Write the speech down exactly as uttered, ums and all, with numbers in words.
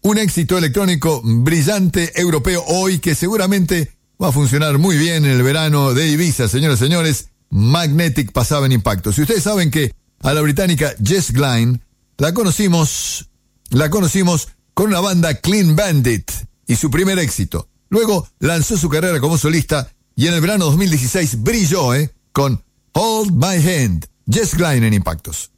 un éxito electrónico brillante europeo hoy que seguramente va a funcionar muy bien en el verano de Ibiza, señoras y señores. Magnetic pasaba en Impactos. Si ustedes saben que a la británica Jess Glynne la conocimos, la conocimos con una banda Clean Bandit y su primer éxito. Luego lanzó su carrera como solista y en el verano dos mil dieciséis brilló, ¿eh? con Hold My Hand. Jess Glynne en Impactos.